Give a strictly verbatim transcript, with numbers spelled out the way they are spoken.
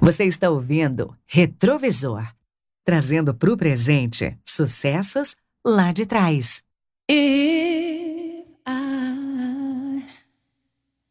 Você está ouvindo Retrovisor, trazendo para o presente sucessos lá de trás. E